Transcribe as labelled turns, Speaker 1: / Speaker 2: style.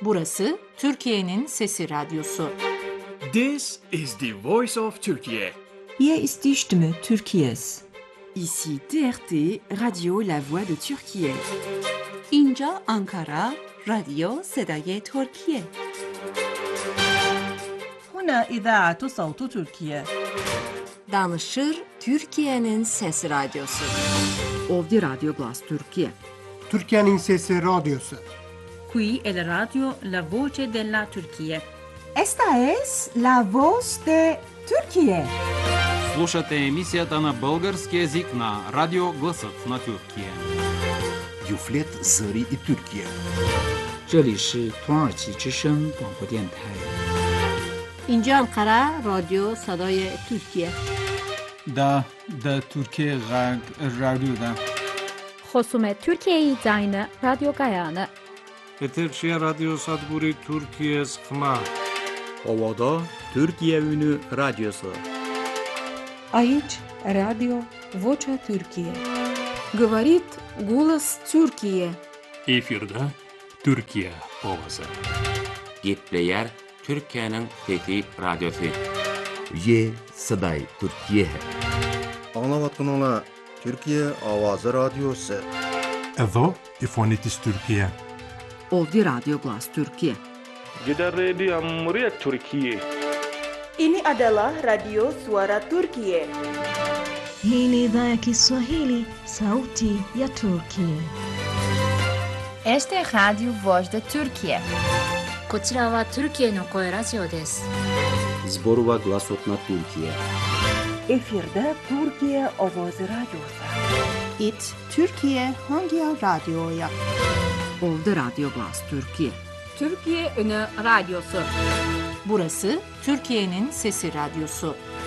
Speaker 1: Burası Türkiye'nin Sesi Radyosu.
Speaker 2: This is the voice of Turkey.
Speaker 3: Hier ist die Stimme Türkiye's.
Speaker 4: Ici TRT, Radio La Voix de Türkiye.
Speaker 5: اینجا آنکارا، رادیو صدای ترکیه.
Speaker 6: هنا إذاعة صوت تركيا.
Speaker 1: Danışır Türkiye'nin Sesi Radyosu.
Speaker 4: Ovdje Radio Glas Türkiye.
Speaker 7: Türkiye'nin Sesi Radyosu.
Speaker 6: Qui è la radio La Voce della Turchia.
Speaker 3: Esta es la voz de Türkiye.
Speaker 8: Слушате емисията на български език на Радио Гласът на Türkiye.
Speaker 9: Юфлет Зări и Türkiye.
Speaker 10: 这里是土耳其之声广播电台。
Speaker 11: اینجا انقره رادیو صدای ترکیه.
Speaker 12: دا Türkiye رادیو.
Speaker 13: خصوم ترکیه زاین رادیو گایانه.
Speaker 14: Eterşehir Radyo Sadburi Türkiye Sıkma.
Speaker 15: Ovada Türkiye Ünü Radyosu.
Speaker 16: Aici Radio Vocea Türkiye.
Speaker 17: Говорит голос Türkiye.
Speaker 18: Efirde Türkiye ovası.
Speaker 19: Gepleyer Türkiye'nin Fethi Radyosu.
Speaker 9: Ye Saday Türkiye.
Speaker 20: Anlavatkanala Türkiye Avazı Radyosu.
Speaker 21: Edo İfonitis Türkiye.
Speaker 4: Ovdje Radio Glas Türkiye.
Speaker 22: Gider Radio Amriyet Türkiye.
Speaker 23: Ini adalah Radio Suara Turkiye.
Speaker 24: Hii ni idhaa ya Kiswahili, Sauti ya Turkiye.
Speaker 25: Este es Radio Voz de Turkiye.
Speaker 26: こちらはトルキエの声ラジオです。
Speaker 15: Zborova Glasot na Türkiye.
Speaker 23: Efirde Türkiye Avazı Radyosu.
Speaker 5: It Türkiye hangi radyoya?
Speaker 4: Ovdje Radio Glas Türkiye.
Speaker 11: Türkiye Ünü Radyosu.
Speaker 1: Burası Türkiye'nin Sesi Radyosu.